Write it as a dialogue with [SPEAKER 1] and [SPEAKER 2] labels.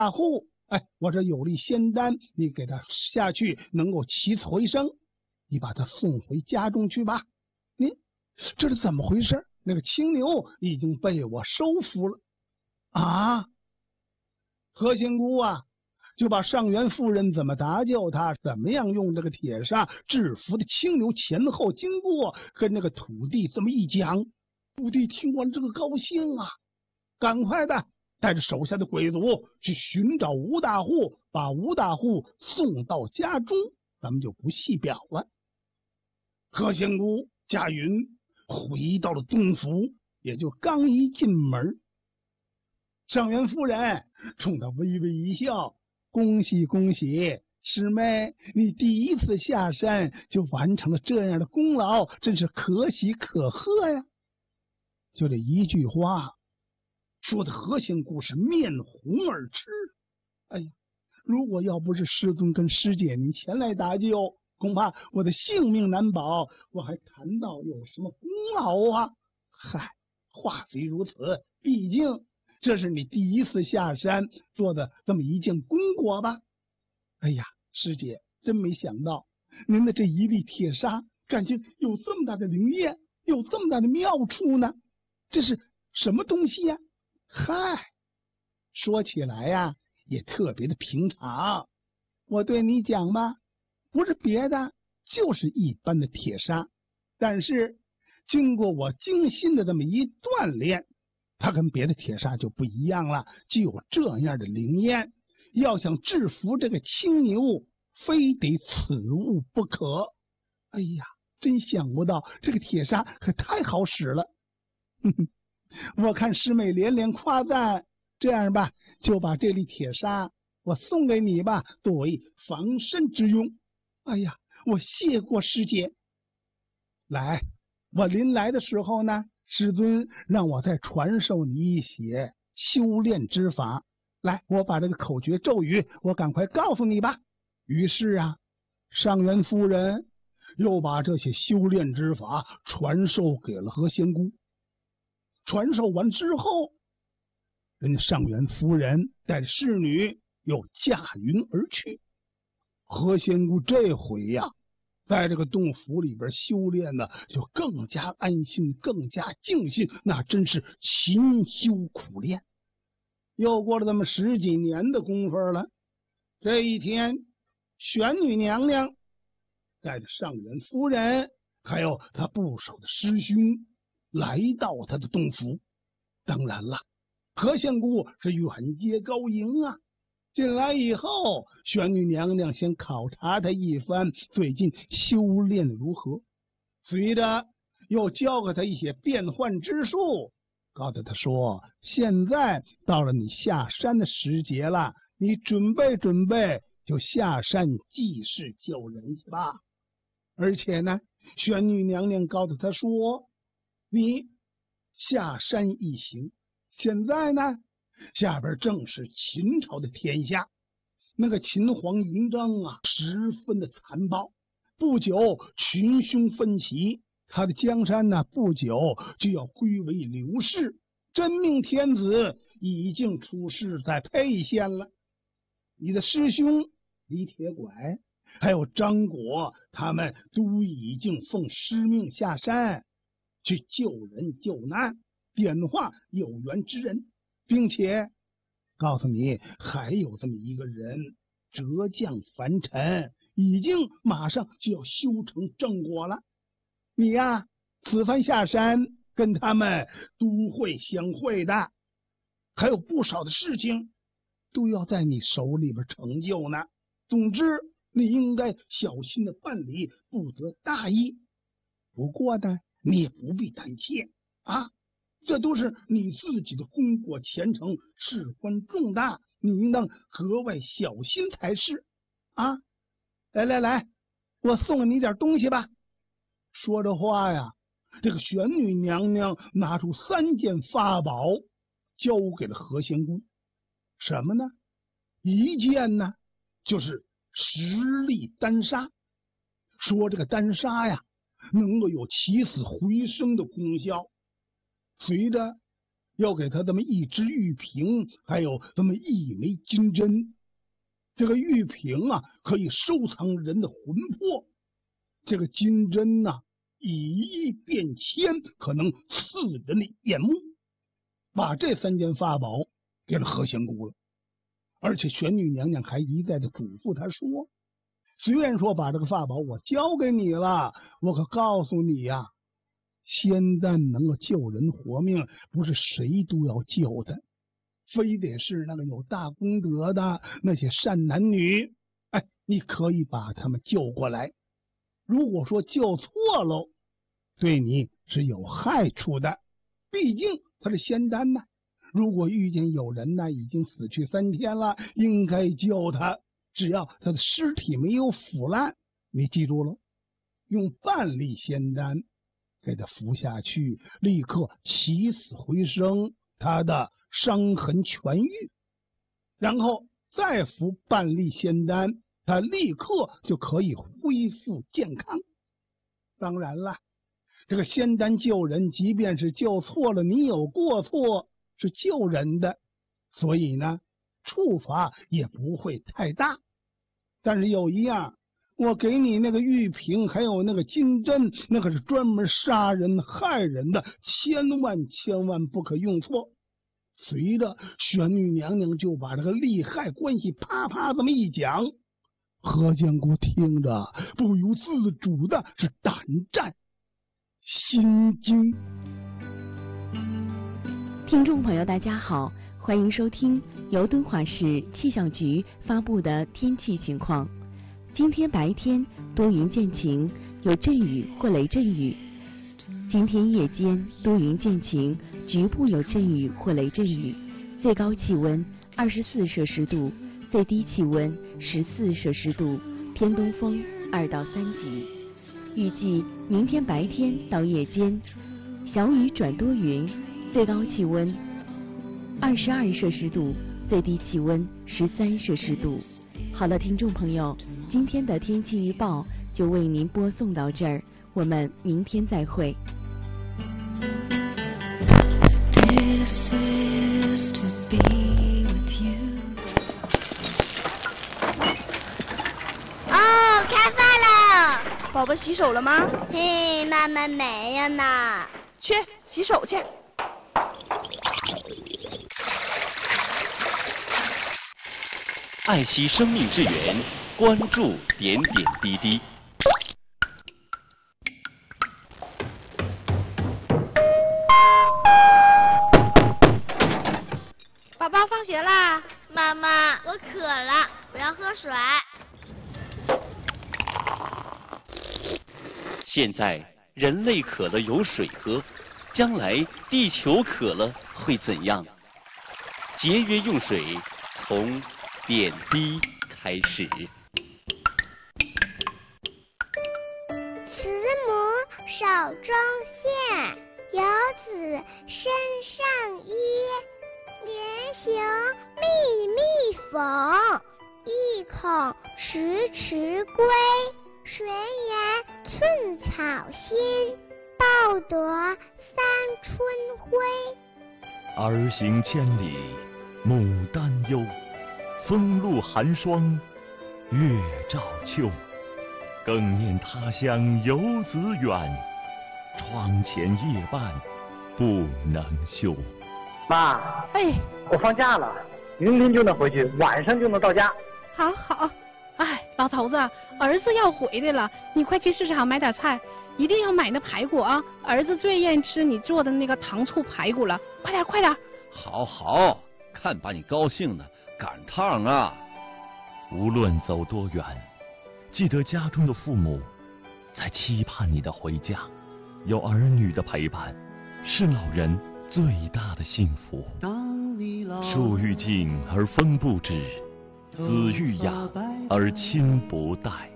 [SPEAKER 1] 大户，哎，我这有粒仙丹，你给他下去能够起死回生，你把他送回家中去吧。这是怎么回事？那个青牛已经被我收服了啊！何仙姑啊，就把上元夫人怎么搭救他，怎么样用这个铁砂制服的青牛前后经过，跟那个土地这么一讲。土地听完这个高兴啊，赶快的带着手下的鬼卒去寻找吴大户，把吴大户送到家中，咱们就不细表了。何仙姑驾云回到了东府，也就刚一进门，上元夫人冲他微微一笑，恭喜恭喜，师妹，你第一次下山就完成了这样的功劳，真是可喜可贺呀。就这一句话说的何仙姑是面红耳赤。哎呀，如果要不是师尊跟师姐您前来搭救，恐怕我的性命难保，我还谈到有什么功劳啊？嗨，话虽如此，毕竟这是你第一次下山做的这么一件功果吧。哎呀，师姐，真没想到您的这一粒铁砂感情有这么大的灵验，有这么大的妙处呢。这是什么东西呀？嗨，说起来呀，也特别的平常。我对你讲吧，不是别的，就是一般的铁砂，但是经过我精心的这么一锻炼，它跟别的铁砂就不一样了，具有这样的灵验。要想制服这个青牛，非得此物不可。哎呀，真想不到这个铁砂可太好使了。我看师妹连连夸赞，这样吧，就把这粒铁砂我送给你吧，作为防身之用。哎呀，我谢过师姐。来，我临来的时候呢，师尊让我再传授你一些修炼之法。来，我把这个口诀咒语，我赶快告诉你吧。于是啊，上元夫人又把这些修炼之法传授给了何仙姑。传授完之后，跟上元夫人带着侍女又驾云而去。何仙姑这回呀，在这个洞府里边修炼呢，就更加安心，更加静心，那真是勤修苦练。又过了这么10几年的功夫了，这一天，玄女娘娘带着上元夫人还有她不少的师兄来到他的洞府。当然了，何仙姑是远接高迎啊。进来以后，玄女娘娘先考察他一番最近修炼如何，随着又教给他一些变换之术，告诉他说，现在到了你下山的时节了，你准备准备，就下山济世救人去吧。而且呢，玄女娘娘告诉他说，你下山一行，现在呢，下边正是秦朝的天下，那个秦皇嬴政啊，十分的残暴，不久群雄奋起，他的江山呢，不久就要归为刘氏。真命天子已经出世在沛县了，你的师兄李铁拐还有张果，他们都已经奉师命下山去救人救难，点化有缘之人，并且告诉你，还有这么一个人折降凡尘，已经马上就要修成正果了。你呀，此番下山跟他们都会相会的，还有不少的事情都要在你手里边成就呢。总之，你应该小心的办理，不得大意。不过呢，你也不必胆怯啊，这都是你自己的功过前程，事关重大，你应当格外小心才是啊！来，我送你点东西吧。说着话呀，这个玄女娘娘拿出3件法宝，交给了何仙姑。什么呢？一件呢，就是10粒丹砂，说这个丹砂呀，能够有起死回生的功效。随着要给他这么一只玉瓶，还有这么一枚金针。这个玉瓶啊，可以收藏人的魂魄；这个金针呢，以一变千，可能刺人的眼目。把这3件法宝给了何仙姑了，而且玄女娘娘还一再的嘱咐她说：虽然说把这个法宝我交给你了，我可告诉你呀，仙丹能够救人活命，不是谁都要救的，非得是那个有大功德的那些善男女，你可以把他们救过来。如果说救错了，对你是有害处的，毕竟他是仙丹呢。如果遇见有人呢已经死去3天了，应该救他，只要他的尸体没有腐烂。你记住了，用半粒仙丹给他服下去，立刻起死回生，他的伤痕痊愈，然后再服半粒仙丹，他立刻就可以恢复健康。当然了，这个仙丹救人，即便是救错了，你有过错，是救人的，所以呢，处罚也不会太大。但是有一样，我给你那个玉瓶还有那个金针，那可是专门杀人害人的，千万不可用错。随着玄女娘娘就把这个利害关系啪啪这么一讲，何仙姑听着不由自主的是胆战心惊。
[SPEAKER 2] 听众朋友大家好，欢迎收听由敦化市气象局发布的天气情况。今天白天多云见晴，有阵雨或雷阵雨。今天夜间多云见晴，局部有阵雨或雷阵雨。最高气温24摄氏度，最低气温14摄氏度，偏东风2到3级。预计明天白天到夜间小雨转多云，最高气温22摄氏度，最低气温13摄氏度。好了，听众朋友，今天的天气预报就为您播送到这儿，我们明天再会。
[SPEAKER 3] 哦，开饭了。
[SPEAKER 4] 宝宝洗手了吗？
[SPEAKER 3] 嘿，妈妈没有呢。
[SPEAKER 4] 去洗手去。
[SPEAKER 5] 爱惜生命之源，关注点点滴滴。
[SPEAKER 4] 宝宝放学啦。
[SPEAKER 3] 妈妈，我渴了，我要喝水。
[SPEAKER 5] 现在人类渴了有水喝，将来地球渴了会怎样？节约用水，从点滴开始。
[SPEAKER 3] 慈母手中线，游子身上衣。连行密密缝，意恐迟迟归。谁言寸草心，报得三春晖。
[SPEAKER 6] 儿行千里母担忧，风露寒霜月照秋。更念他乡游子远，窗前夜半不能休。
[SPEAKER 7] 妈，
[SPEAKER 4] 哎，
[SPEAKER 7] 我放假了，明天就能回去，晚上就能到家。
[SPEAKER 4] 好好。哎，老头子，儿子要回来了，你快去市场买点菜，一定要买那排骨啊！儿子最愿意吃你做的那个糖醋排骨了，快点快点！
[SPEAKER 8] 好好，看把你高兴的，赶趟啊！
[SPEAKER 6] 无论走多远，记得家中的父母在期盼你的回家，有儿女的陪伴，是老人最大的幸福。树欲静而风不止，子欲养而亲不待。